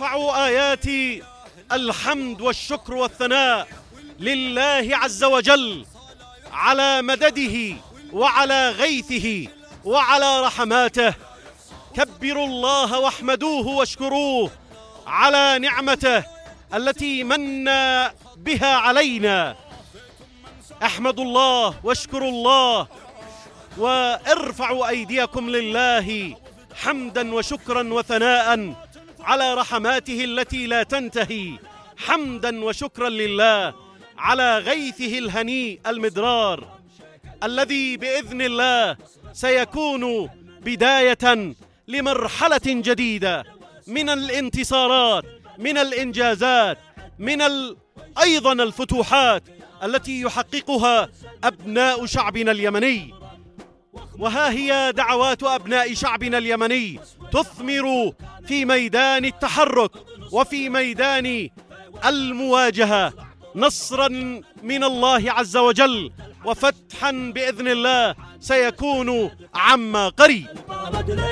أرفع آيات الحمد والشكر والثناء لله عز وجل على مدده وعلى غيثه وعلى رحماته. كبروا الله واحمدوه واشكروه على نعمته التي من بها علينا. احمدوا الله واشكروا الله وارفعوا أيديكم لله حمدا وشكرا وثناء على رحماته التي لا تنتهي. حمدا وشكرا لله على غيثه الهنيء المدرار الذي بإذن الله سيكون بداية لمرحلة جديدة من الانتصارات، من الإنجازات، من أيضا الفتوحات التي يحققها أبناء شعبنا اليمني. وها هي دعوات أبناء شعبنا اليمني تثمر في ميدان التحرك وفي ميدان المواجهة نصرا من الله عز وجل، وفتحا بإذن الله سيكون عما قريب.